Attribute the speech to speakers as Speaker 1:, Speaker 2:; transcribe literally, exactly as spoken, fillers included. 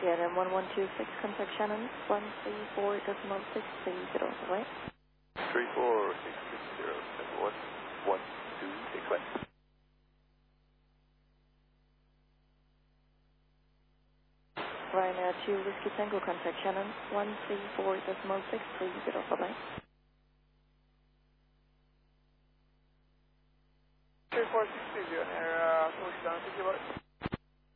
Speaker 1: C R M one one two six, contact Shannon, one three four decimal six three zero, right?
Speaker 2: three four six six zero seven one one two six one.
Speaker 1: Ryanair two Whiskey Tango, contact Shannon, one three four decimal six three zero, bye-bye.
Speaker 3: three four six three zero, near uh, Torchdown, thank you, bye.